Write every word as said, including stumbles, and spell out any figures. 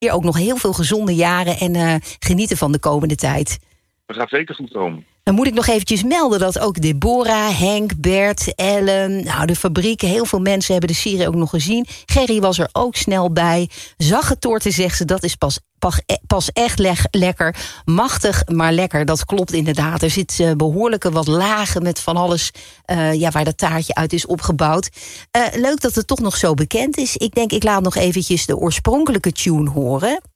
Hier ook nog heel veel gezonde jaren en uh, genieten van de komende tijd. Dat gaat zeker goed komen. Dan moet ik nog eventjes melden dat ook Deborah, Henk, Bert, Ellen... nou, de fabriek, heel veel mensen hebben de serie ook nog gezien. Gerry was er ook snel bij. Zaggetorte, zegt ze, dat is pas, pas, pas echt le- lekker. Machtig, maar lekker, dat klopt inderdaad. Er zit uh, behoorlijke wat lagen met van alles... Uh, ja, waar dat taartje uit is opgebouwd. Uh, leuk dat het toch nog zo bekend is. Ik denk, ik laat nog eventjes de oorspronkelijke tune horen...